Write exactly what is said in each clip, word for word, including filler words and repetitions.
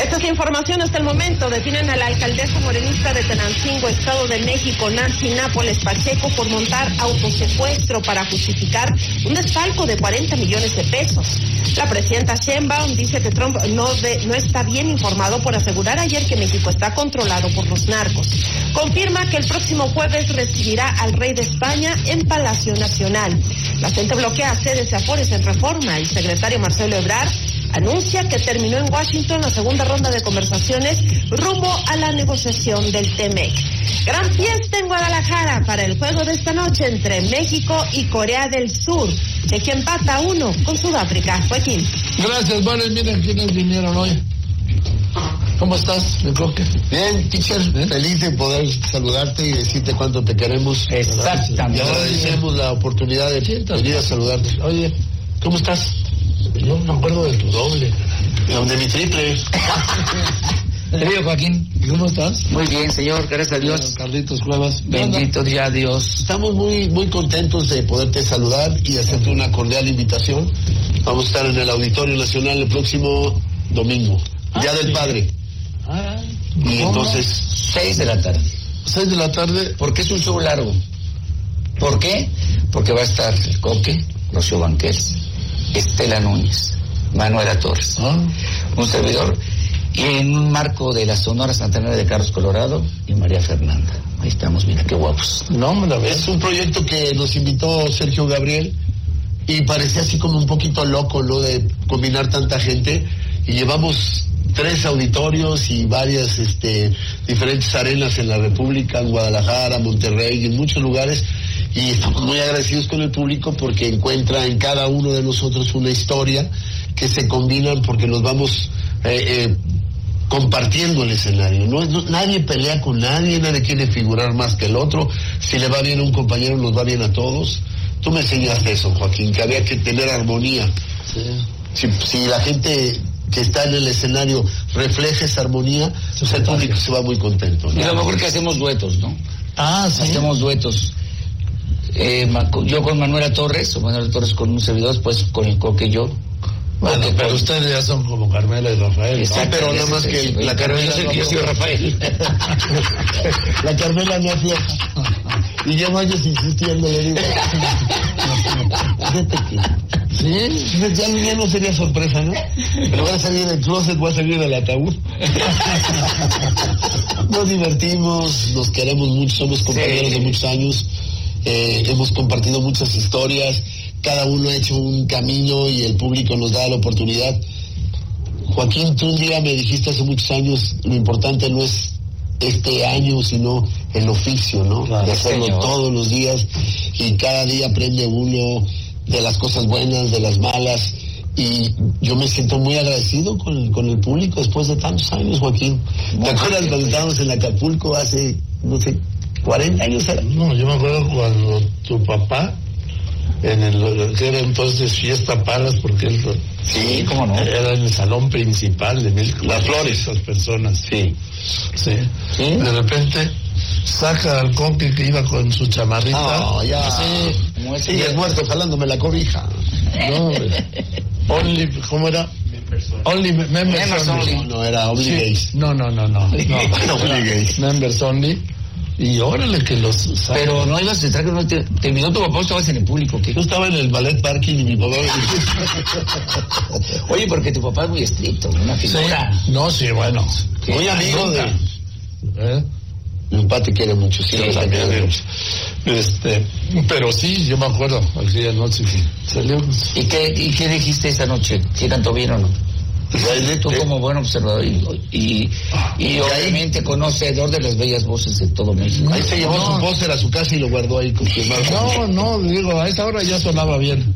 Esta es la información hasta el momento. Detienen a la alcaldesa morenista de Tenancingo, Estado de México, Nancy Nápoles Pacheco, por montar autosecuestro para justificar un desfalco de cuarenta millones de pesos. La presidenta Sheinbaum dice que Trump no, de, no está bien informado por asegurar ayer que México está controlado por los narcos. Confirma que el próximo jueves recibirá al rey de España en Palacio Nacional. La gente bloquea sedes y afores en Reforma. El secretario Marcelo Ebrard anuncia que terminó en Washington la segunda ronda de conversaciones rumbo a la negociación del T-MEC. Gran fiesta en Guadalajara para el juego de esta noche entre México y Corea del Sur, de que empata uno con Sudáfrica. Joaquín. Gracias, bueno, miren quiénes vinieron hoy. ¿Cómo estás, mi Coque? Bien, teacher, ¿Eh? feliz de poder saludarte y decirte cuánto te queremos. Exactamente. Y agradecemos la oportunidad de Siéntate. venir a saludarte. Oye, ¿cómo estás? Yo me acuerdo de tu doble. De mi triple. Querido Joaquín. ¿Cómo estás? Muy bien, señor, gracias a Dios. Carlitos Cuevas. Bendito día Dios. Estamos muy, muy contentos de poderte saludar y hacerte una cordial invitación. Vamos a estar en el Auditorio Nacional el próximo domingo, ah, Día sí. del Padre. Ah, y entonces... Seis de la tarde. Seis de la tarde. ¿Por qué es un show largo? ¿Por qué? Porque va a estar el Coque, Rocío Banquels, Estela Núñez, Manuela Torres, ah. un servidor, y en un marco de la Sonora Santanera de Carlos Colorado y María Fernanda. Ahí estamos, mira qué guapos. No, me la ves. Es un proyecto que nos invitó Sergio Gabriel y parecía así como un poquito loco, ¿no? De combinar tanta gente, y llevamos tres auditorios y varias este, diferentes arenas en la República, en Guadalajara, Monterrey y en muchos lugares, y estamos muy agradecidos con el público porque encuentra en cada uno de nosotros una historia que se combinan porque nos vamos eh, eh, compartiendo el escenario. No, no, nadie pelea con nadie, nadie quiere figurar más que el otro. Si le va bien a un compañero, nos va bien a todos. Tú me enseñaste eso, Joaquín, que había que tener armonía. Sí. Si, si la gente que está en el escenario refleja esa armonía, pues el público se va muy contento, ¿no? Y lo mejor que hacemos duetos, ¿no? Ah, sí. Hacemos duetos. Eh, yo con Manuela Torres, o Manuela Torres con un servidor, después con el Coque y yo. Bueno, Porque pero con... ustedes ya son como Carmela y Rafael, ¿no? Exacto, pero nada más que la Carmela... Yo, yo soy Rafael. La Carmela no afloja. Y llevo años insistiendo, le digo. Fíjate que... Sí, ya, ya no sería sorpresa, ¿no? Pero voy a salir del closet, voy a salir del ataúd. Nos divertimos, nos queremos mucho, somos compañeros sí. de muchos años. Eh, hemos compartido muchas historias, cada uno ha hecho un camino y el público nos da la oportunidad. Joaquín, tú un día me dijiste hace muchos años, lo importante no es este año, sino el oficio, ¿no? Claro, de hacerlo señor. todos los días, y cada día aprende uno de las cosas buenas, de las malas, y yo me siento muy agradecido con, con el público después de tantos años, Joaquín. ¿Te acuerdas cuando estábamos en Acapulco hace, no sé, cuarenta años era? No, yo me acuerdo cuando tu papá, en el que era entonces Fiesta Palas, porque él sí, cómo no, era en el salón principal de mil Las Flores, esas personas. Sí. Sí. ¿Sí? De repente saca al Coque que iba con su chamarrita. No, ya. Sí. Sí, es muerto jalándome la cobija. No, only, ¿cómo era? Only members, members only. only. No, no, era Only Sí. Gays. No, no, no, no. no Only Gays. Members only. Y órale que los saca. Pero no ibas a entrar, que no te, te miró tu papá, o estabas en el público, ¿qué? Yo estaba en el ballet parking y mi papá... Oye, porque tu papá es muy estricto, una figura. Sí. No, sí, bueno. Muy amigo de... ¿Eh? Mi papá te quiere mucho, sí, Sí, también. Este, pero sí, yo me acuerdo, aquella noche que salimos. ¿Y qué, ¿Y qué dijiste esa noche? ¿Sí cantó bien o no? Tú como buen observador y, y, y obviamente conocedor de las bellas voces de todo México. Ahí se llevó No. su póster a su casa y lo guardó ahí con su hermano. No, no, digo, a esa hora ya sonaba bien.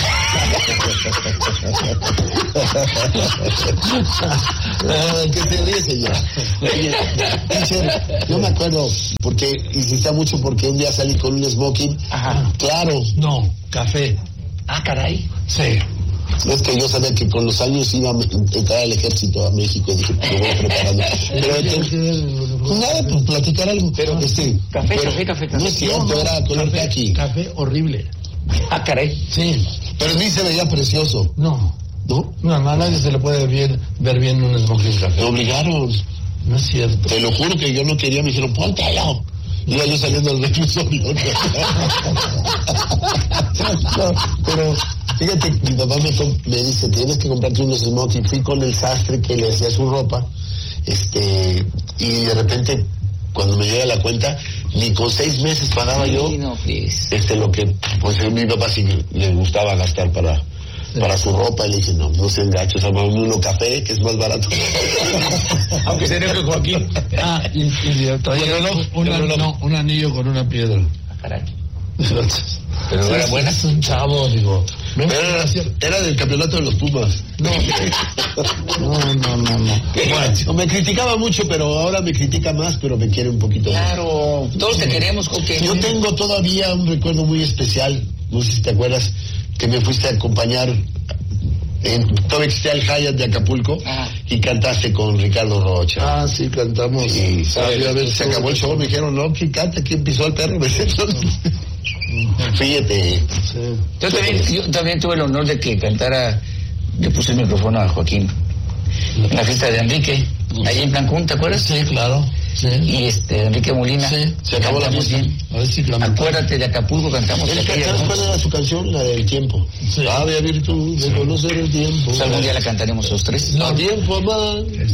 ¿Qué se ríe, señor? Oye, teacher, yo me acuerdo, porque insistía mucho porque un día salí con un smoking. Ajá. Claro. No, café. Ah, caray. Sí. Es que yo sabía que con los años iba a entrar al ejército a México, y dije, pues lo voy preparando. Pero entonces, pues nada, pues platicar algo. Pero este, Café, pero, café, café, café. No es cierto, no, no, era color kaki. Café horrible. Ah, caray. Sí. Pero ni se veía precioso. No. ¿No? No, a nadie se le puede bien, ver bien un smoking café. Me obligaron. No es cierto. Te lo juro que yo no quería, me dijeron, póntelo. Iba yo saliendo del reclusorio. No, pero fíjate, mi papá me, me dice, tienes que comprarte unos smoking. Fui con el sastre que le hacía su ropa, este, y de repente, cuando me llega la cuenta, ni con seis meses pagaba Sí, yo no, please. este lo que, pues a mi papá sí le gustaba gastar para... para su ropa, y le dije, no, no sean gachos, amamos uno café, que es más barato. Aunque se enoje Joaquín. Ah, y, y todavía un, un, no, un anillo con una piedra. Ah, caray. Pero sí, era buena. Es un chavo, digo. Pero era, era del campeonato de los Pumas. No, no, no, no. no. Bueno, me criticaba mucho, pero ahora me critica más, pero me quiere un poquito más. Claro, todos te queremos, Joaquín. Yo tengo todavía un recuerdo muy especial, no sé si te acuerdas, que me fuiste a acompañar en todo existía el Hyatt de Acapulco, ah, y cantaste con Ricardo Rocha. Ah, sí, cantamos. Y sabía, a ver, se acabó el show, me dijeron, no, que canta, ¿quién pisó al perro? Fíjate. Sí. Yo también, yo también tuve el honor de que cantara, le puse el micrófono a Joaquín en la fiesta de Enrique, allí en Cancún, ¿te acuerdas? Sí, claro. Sí. Y este, Enrique Molina. Sí, se acabó la fiesta. A ver si Acuérdate de Acapulco, cantamos. ¿Sabes cuál era su canción? La del tiempo. Sí. Había virtud de sí. conocer el tiempo. Pues algún día la cantaremos los tres. No, tiempo más.